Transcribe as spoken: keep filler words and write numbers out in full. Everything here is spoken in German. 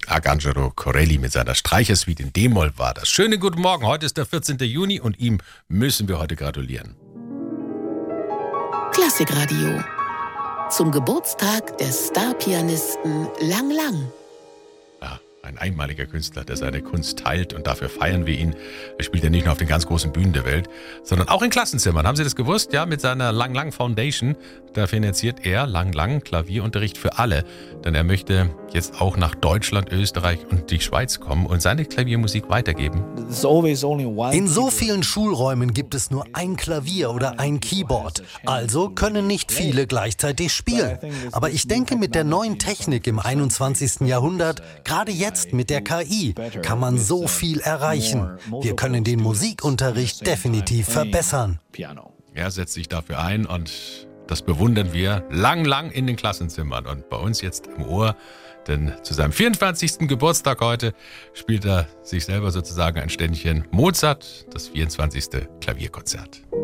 Arcangelo Corelli mit seiner Streichersuite in D-Moll war das. Schönen guten Morgen, heute ist der vierzehnte Juni und ihm müssen wir heute gratulieren. Klassikradio. Zum Geburtstag des Starpianisten Lang Lang. Ja, ein einmaliger Künstler, der seine Kunst teilt und dafür feiern wir ihn. Er spielt ja nicht nur auf den ganz großen Bühnen der Welt, sondern auch in Klassenzimmern. Haben Sie das gewusst? Ja, mit seiner Lang Lang Foundation, da finanziert er Lang Lang Klavierunterricht für alle. Denn er möchte jetzt auch nach Deutschland, Österreich und die Schweiz kommen und seine Klaviermusik weitergeben. In so vielen Schulräumen gibt es nur ein Klavier oder ein Keyboard. Also können nicht viele gleichzeitig spielen. Aber ich denke, mit der neuen Technik im einundzwanzigsten Jahrhundert, gerade jetzt mit der K I, kann man so viel erreichen. Wir können den Musikunterricht definitiv verbessern. Er setzt sich dafür ein und das bewundern wir lang, lang in den Klassenzimmern und bei uns jetzt im Ohr. Denn zu seinem vierundzwanzigsten Geburtstag heute spielt er sich selber sozusagen ein Ständchen Mozart, das vierundzwanzigste Klavierkonzert.